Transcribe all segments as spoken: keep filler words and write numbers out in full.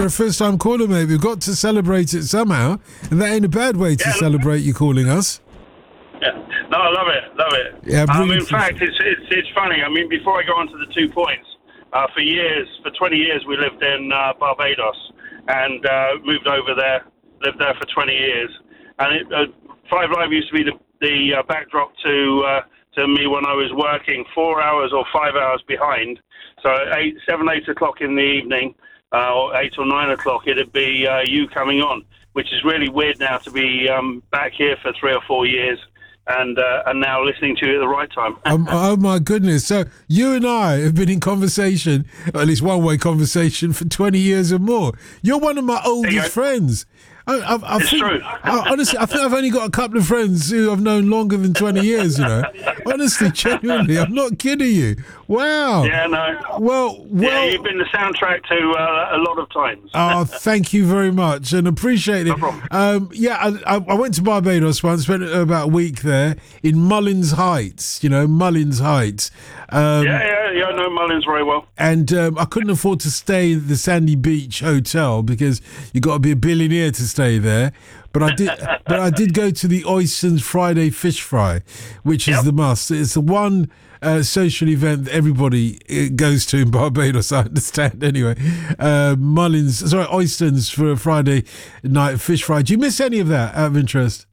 you're a first-time caller, mate. We've got to celebrate it somehow, and that ain't a bad way to Yeah. celebrate you calling us. Yeah. No, I love it, love it. Yeah, um, really in fact, it's, it's it's funny. I mean, before I go on to the two points, uh, for years, for twenty years, we lived in uh, Barbados and uh, moved over there, lived there for twenty years. And it, uh, Five Live used to be the, the uh, backdrop to uh, to me when I was working four hours or five hours behind. So at eight, seven, eight o'clock in the evening, uh, or eight or nine o'clock, it'd be uh, you coming on, which is really weird now to be um, back here for three or four years. And uh, and now listening to you at the right time. um, oh my goodness! So you and I have been in conversation, or at least one-way conversation, for twenty years or more. You're one of my oldest friends. I, I, I It's think, true. I, honestly, I think I've only got a couple of friends who I've known longer than twenty years. You know, honestly, genuinely, I'm not kidding you. Wow. Yeah, no. Well, well. Yeah, you've been the soundtrack to uh, a lot of times. Oh, thank you very much, and appreciate it. No problem. Um, yeah, I, I went to Barbados once, spent about a week there in Mullins Heights. You know, Mullins Heights. Um, yeah, yeah, yeah. I know Mullins very well. And um, I couldn't afford to stay at the Sandy Beach Hotel because you got to be a billionaire to stay there. But I did. but I did go to the Oystons Friday Fish Fry, which is Yep. the must. It's the one uh, social event that everybody uh, goes to in Barbados. I understand. Anyway, uh, Mullins, sorry, Oystons for a Friday night fish fry. Do you miss any of that? Out of interest.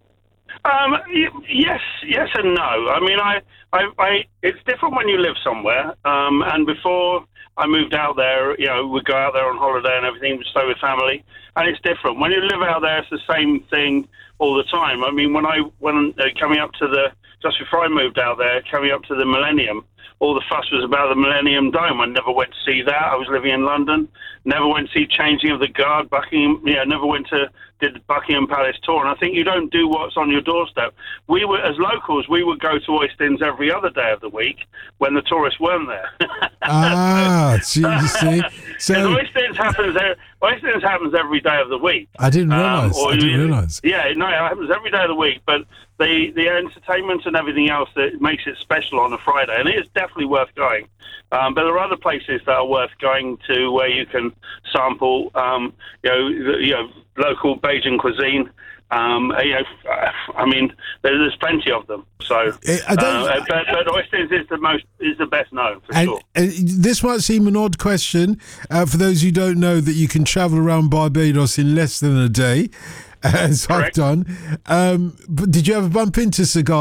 Um, y- yes, yes, and no. I mean, I, I, I, it's different when you live somewhere. Um, and before I moved out there, you know, we'd go out there on holiday and everything, we'd stay with family, and it's different when you live out there. It's the same thing all the time. I mean, when I when uh, coming up to the just before I moved out there, coming up to the Millennium, all the fuss was about the Millennium Dome. I never went to see that. I was living in London. Never went to see changing of the guard. Buckingham, yeah, never went to did the Buckingham Palace tour. And I think you don't do what's on your doorstep. We were, as locals, we would go to Oystins every other day of the week when the tourists weren't there. Ah, see, you see. So Oystins happens. there- Oystins happens every day of the week. I didn't Um, realise. or I didn't you- realise. Yeah, no, it happens every day of the week. But the the entertainment and everything else that makes it special on a Friday, and it is definitely worth going. Um, but there are other places that are worth going to where you can sample, um, you know, the, you know, local Bajan cuisine. Um, you know, I mean, there's, there's plenty of them. So, I don't- uh, but, but Oystins is the most is the best known for And, sure. and this might seem an odd question uh, for those who don't know that you can travel around Barbados in less than a day, as I've Correct. done. Um, but did you ever bump into Cigar